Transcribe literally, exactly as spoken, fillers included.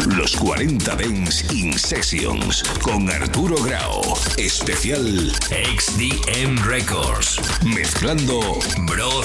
Los cuarenta Dance In Sessions con Arturo Grau. Especial X D M Records. Mezclando Bro